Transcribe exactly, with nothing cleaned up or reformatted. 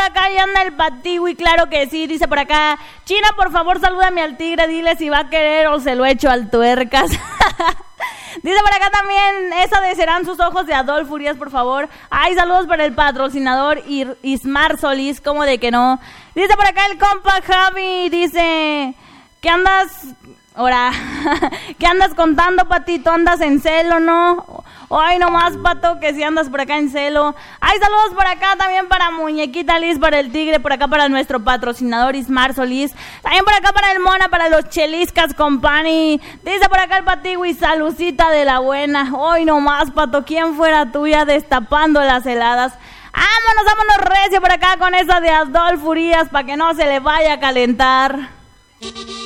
acá y anda el Patiwi, claro que sí. Dice por acá, China, por favor, salúdame al tigre, dile si va a querer o se lo echo al tuercas. Dice por acá también, esa de Serán sus ojos de Adolfo Urias, por favor. Ay, saludos para el patrocinador Ismar Solís, ¿cómo de que no? Dice por acá el compa Javi, dice, ¿qué andas? Ahora, ¿qué andas contando, Patito? ¿Andas en celo, no? Ay, nomás, Pato, que si andas por acá en celo. Ay, saludos por acá también para Muñequita Liz, para el tigre, por acá para nuestro patrocinador Ismar Solís. También por acá para el Mona, para los Cheliscas Company. Dice por acá el Patigui, salucita de la buena. Ay, nomás, Pato, ¿quién fuera tuya destapando las heladas? Vámonos, vámonos recio por acá con esa de Adolfo Urias para que no se le vaya a calentar.